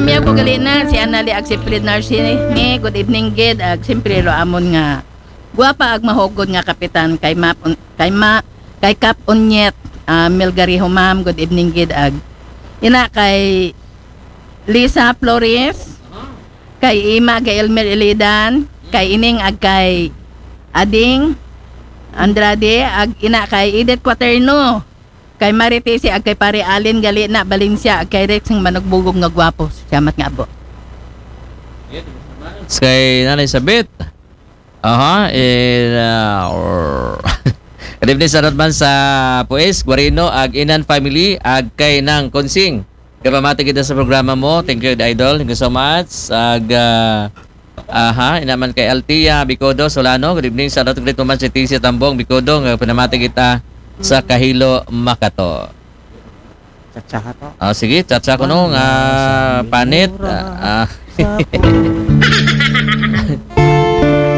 Namiya ko gali na si Anali ag si Fred Narsini. Good evening gid ag simpre ro amon nga guwapa ag mahugod nga kapitan kay kay Kap Onyet Melgariho ma'am. Good evening gid ag ina kay Lisa Flores, kay Ima kay Elmer Ilidan, kay Ining ag kay Ading Andrade ag ina kay Edith Quaterno, kay Maritisi ag kay pare Alin gali na Valencia ag kay Rex ng manugbugog nga gwapo. Salamat nga po. Kay Nanay Sabit. Good evening sa man sa Pues, Guarino, ag Inan family, ag kay nang Konsing. Kapamati kita sa programa mo. Thank you, Idol. Thank you so much. Inaman kay Altia, Bicodo, Solano. Good evening sa Dr. Grito Man, si TC Tambong, Bicodo. Pinamati kita sa Kahilo, Makato. Tsaka to. Sige, tsatsa ko nung panit.